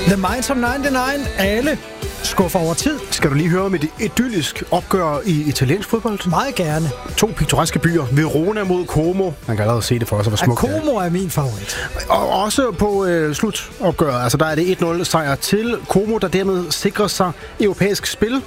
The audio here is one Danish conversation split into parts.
The Minds of 99, alle skuffer over tid. Skal du lige høre om et idyllisk opgør i italiensk fodbold? Meget gerne. 2 piktoreske byer. Verona mod Como. Man kan allerede se det for sig, hvor smukt det er. Como er min favorit. Og også på slutopgøret. Altså der er det 1-0 sejr til Como, der dermed sikrer sig europæisk spil.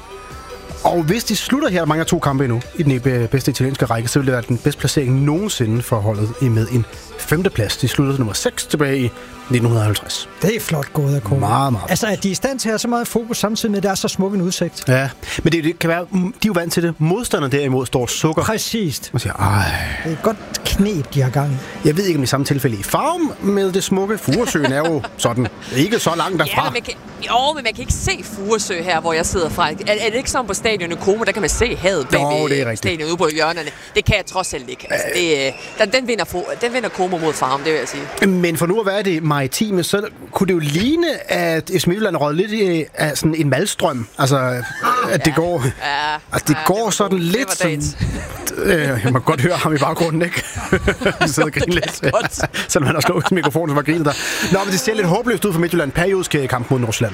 Og hvis de slutter her, der mangler 2 kampe endnu i den bedste italienske række, så vil det være den bedste placering nogensinde for holdet med en 5. plads. De sluttede nummer 6 tilbage i 1950. Det er flot gået af Como. Meget, meget. Altså, at de er i stand til at have så meget fokus samtidig med, at der er så smuk en udsigt. Ja, men det kan være, de er jo vant til det. Modstanderne derimod står sukker. Præcist. Man siger, ej. Det er et godt knep, de har gang i. Jeg ved ikke, om i samme tilfælde i Farum med det smukke. Furesøen er jo sådan ikke så langt derfra. Ja, men man kan ikke se Furesø her, hvor jeg sidder fra. Er det ikke sådan på stadion i Como, der kan man se havet bagved stadion ude på hjørnerne? Det kan jeg trods alt ikke. Altså, den vinder Como mod Farum, det vil jeg sige. Men for nu at være det maritime, så kunne det jo ligne, at FC Midtjylland rød lidt af sådan en malstrøm. Altså, at det går... det går sådan lidt... jeg må godt høre ham i baggrunden, ikke? Vi sidder og griner lidt. Selvom han har slået mikrofonen, så var grinet der. Nå, men det ser lidt håbløst ud for Midtjylland. Periodisk kamp mod Nordsjælland.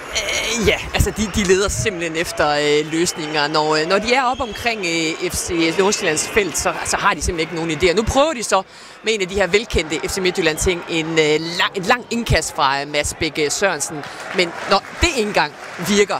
Ja, altså de leder simpelthen efter løsninger. Når de er oppe omkring FC Nordsjællands felt, så har de simpelthen ikke nogen idéer. Nu prøver de så med en af de her velkendte FC Midtjylland ting, en lang indkast fra Mads Bæk Sørensen. Men når det ikke engang virker,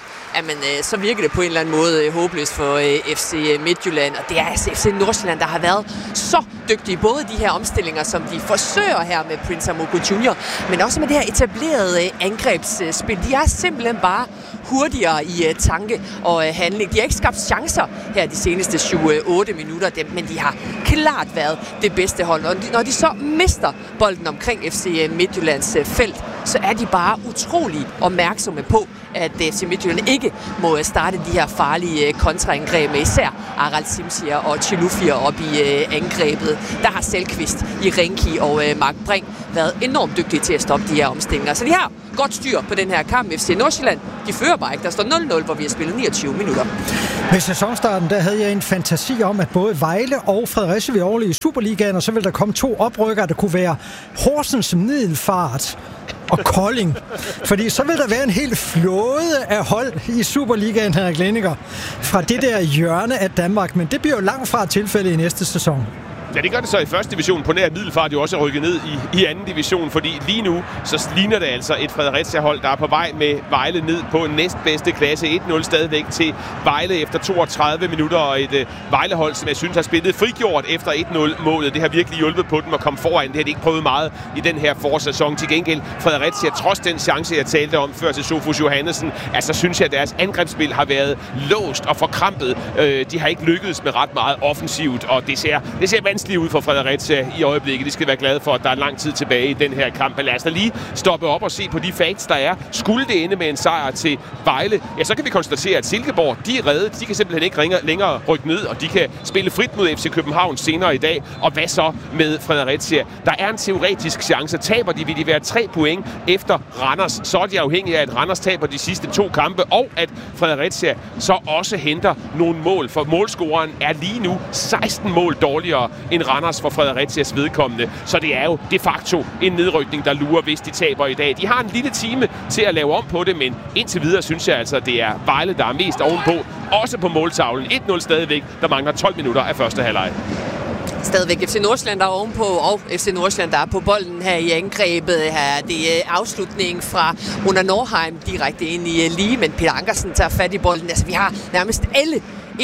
så virker det på en eller anden måde håbløst for FC Midtjylland. Og det er altså FC Nordsjælland, der har været så dygtige. Både de her omstillinger, som de forsøger her med Prince Amogo Jr., men også med det her etablerede angrebsspil. De er simpelthen bare hurtigere i tanke og handling. De har ikke skabt chancer her de seneste 7-8 minutter, men de har klart været det bedste hold. Og når de så mister bolden omkring FC Midtjyllands felt, så er de bare utrolig opmærksomme på, at FC Midtjylland ikke må starte de her farlige kontraangreb med især Aral Simsier og Chilufya op i angrebet. Der har Selqvist, Irenki og Mark Brink været enormt dygtige til at stoppe de her omstillinger. Så de har godt styr på den her kamp. FC Nordsjælland, de fører bare ikke. Der står 0-0, hvor vi har spillet 29 minutter. Ved sæsonstarten, der havde jeg en fantasi om, at både Vejle og Fredericia ville overleve i Superligaen, og så ville der komme 2 oprykkere, der kunne være Horsens, Middelfart og Kolding. Fordi så vil der være en hel flåde af hold i Superligaen, Henrik Lenniger, fra det der hjørne af Danmark. Men det bliver jo langt fra tilfælde i næste sæson. Ja, det gør det så i første division. På nær Middelfart jo også er rykket ned i anden division, fordi lige nu så ligner det altså et Fredericia-hold, der er på vej med Vejle ned på næstbedste klasse. 1-0 stadigvæk til Vejle efter 32 minutter, og et Vejle-hold, som jeg synes har spillet frigjort efter 1-0-målet. Det har virkelig hjulpet på dem at komme foran. Det har de ikke prøvet meget i den her forårssæson. Til gengæld Fredericia, trods den chance, jeg talte om før til Sofus Johannesen, altså synes jeg, at deres angrebsspil har været låst og forkrampet. De har ikke lykkedes med ret meget offensivt, og det ser vanskeligt ud for Fredericia i øjeblikket. De skal være glade for, at der er lang tid tilbage i den her kamp. Men lad os da lige stoppe op og se på de facts, der er. Skulle det ende med en sejr til Vejle, ja, så kan vi konstatere, at Silkeborg, de er reddet. De kan simpelthen ikke længere rykke ned, og de kan spille frit mod FC København senere i dag. Og hvad så med Fredericia? Der er en teoretisk chance. Taber de, vil de være 3 point efter Randers. Så er de afhængige af, at Randers taber de sidste 2 kampe, og at Fredericia så også henter nogle mål. For målscoreren er lige nu 16 mål dårligere end Randers for Fredericias vedkommende. Så det er jo de facto en nedrykning, der lurer, hvis de taber i dag. De har en lille time til at lave om på det, men indtil videre synes jeg altså, at det er Vejle, der er mest ovenpå. Også på måltavlen. 1-0 stadigvæk. Der mangler 12 minutter af første halvleg. Stadigvæk FC Nordsjælland, der er ovenpå, og FC Nordsjælland, der er på bolden her i angrebet. Her det er afslutningen fra Runa Norheim direkte ind i lige, men Peter Ankersen tager fat i bolden. Altså, vi har nærmest alle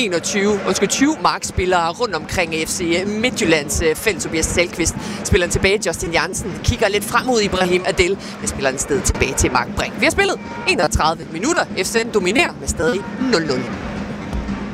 20 markspillere rundt omkring FC Midtjyllands felt. Tobias Selqvist spiller tilbage. Justin Jansen kigger lidt frem mod Ibrahim Adel, men spiller en sted tilbage til Mark Brink. Vi har spillet 31 minutter. FC dominerer med stadig 0-0.